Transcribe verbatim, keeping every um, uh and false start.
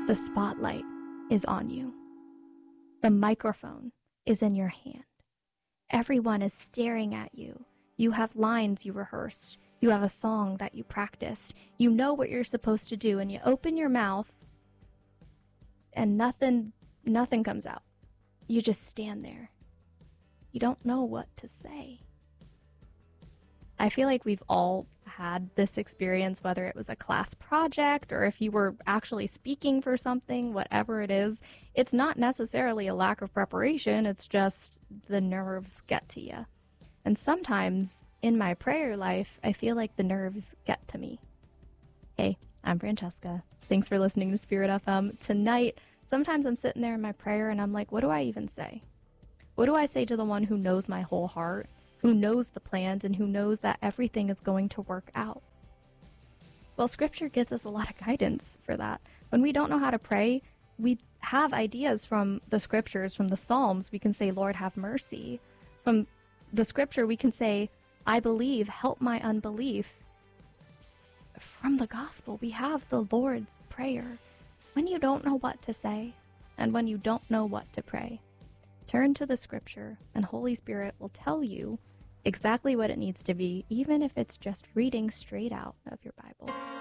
The spotlight is on you. The microphone is in your hand. Everyone is staring at you. You have lines you rehearsed. You have a song that you practiced. You know what you're supposed to do, and you open your mouth and nothing nothing comes out. You just stand there. You don't know what to say. I feel like we've all had this experience, whether it was a class project or if you were actually speaking for something, whatever it is. It's not necessarily a lack of preparation. It's just the nerves get to you. And sometimes in my prayer life, I feel like the nerves get to me. Hey, I'm Francesca. Thanks for listening to Spirit F M. Tonight, sometimes I'm sitting there in my prayer and I'm like, what do I even say? What do I say to the one who knows my whole heart, who knows the plans, and who knows that everything is going to work out? Well, Scripture gives us a lot of guidance for that. When we don't know how to pray, we have ideas from the Scriptures, from the Psalms. We can say, Lord, have mercy. From the Scripture, we can say, I believe, help my unbelief. From the Gospel, we have the Lord's Prayer. When you don't know what to say, and when you don't know what to pray, turn to the Scripture, and Holy Spirit will tell you exactly what it needs to be, even if it's just reading straight out of your Bible.